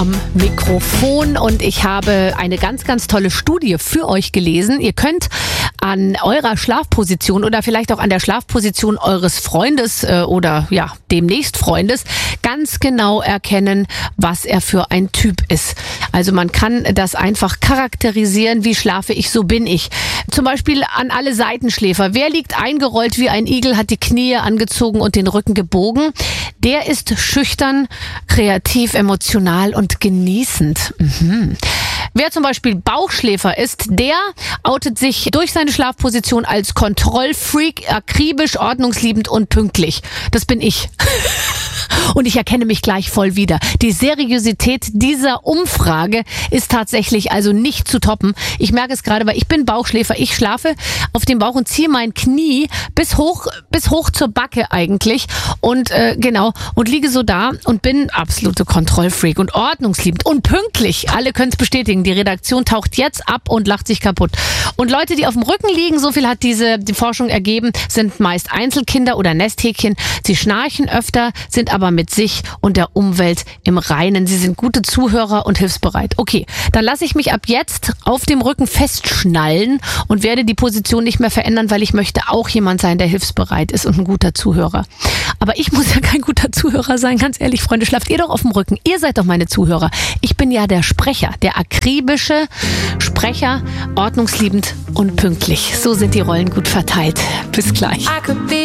am Mikrofon und ich habe eine ganz, ganz tolle Studie für euch gelesen. Ihr könnt an eurer Schlafposition oder vielleicht auch an der Schlafposition eures Freundes oder ja, demnächst Freundes ganz genau erkennen, was er für ein Typ ist. Also man kann das einfach charakterisieren, wie schlafe ich, so bin ich. Zum Beispiel an alle Seitenschläfer. Wer liegt eingerollt wie ein Igel, hat die Knie angezogen und den Rücken gebogen? Der ist schüchtern, kreativ, emotional und genießend. Wer zum Beispiel Bauchschläfer ist, der outet sich durch seine Schlafposition als Kontrollfreak, akribisch, ordnungsliebend und pünktlich. Das bin ich. Und ich erkenne mich gleich voll wieder. Die Seriosität dieser Umfrage ist tatsächlich also nicht zu toppen. Ich merke es gerade, weil ich bin Bauchschläfer. Ich schlafe auf dem Bauch und ziehe mein Knie bis hoch zur Backe eigentlich. Und und liege so da und bin absolute Kontrollfreak und ordnungsliebend und pünktlich. Alle können es bestätigen. Die Redaktion taucht jetzt ab und lacht sich kaputt. Und Leute, die auf dem Rücken liegen, so viel hat die Forschung ergeben, sind meist Einzelkinder oder Nesthäkchen. Sie schnarchen öfter, sind aber mit sich und der Umwelt im Reinen. Sie sind gute Zuhörer und hilfsbereit. Okay, dann lasse ich mich ab jetzt auf dem Rücken festschnallen und werde die Position nicht mehr verändern, weil ich möchte auch jemand sein, der hilfsbereit ist und ein guter Zuhörer. Aber ich muss ja kein guter Zuhörer sein, ganz ehrlich, Freunde, schlaft ihr doch auf dem Rücken. Ihr seid doch meine Zuhörer. Ich bin ja der Sprecher, der akribische Sprecher, ordnungsliebend und pünktlich. So sind die Rollen gut verteilt. Bis gleich.